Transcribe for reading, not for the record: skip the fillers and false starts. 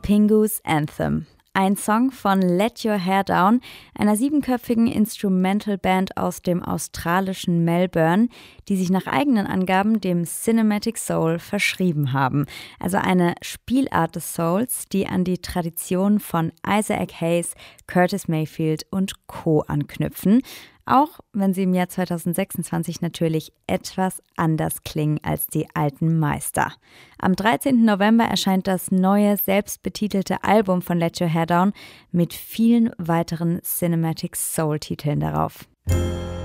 Pingu's Anthem. Ein Song von Let Your Hair Down, einer 7-köpfigen Instrumental-Band aus dem australischen Melbourne, die sich nach eigenen Angaben dem Cinematic Soul verschrieben haben. Also eine Spielart des Souls, die an die Tradition von Isaac Hayes, Curtis Mayfield und Co. anknüpfen. Auch wenn sie im Jahr 2026 natürlich etwas anders klingen als die alten Meister. Am 13. November erscheint das neue, selbstbetitelte Album von Let Your Hair Down mit vielen weiteren Cinematic Soul-Titeln darauf.